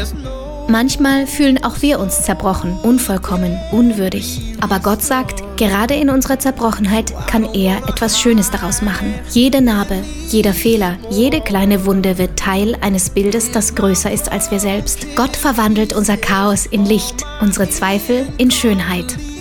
Manchmal fühlen auch wir uns zerbrochen, unvollkommen, unwürdig. Aber Gott sagt, gerade in unserer Zerbrochenheit kann er etwas Schönes daraus machen. Jede Narbe, jeder Fehler, jede kleine Wunde wird Teil eines Bildes, das größer ist als wir selbst. Gott verwandelt unser Chaos in Licht, unsere Zweifel in Schönheit.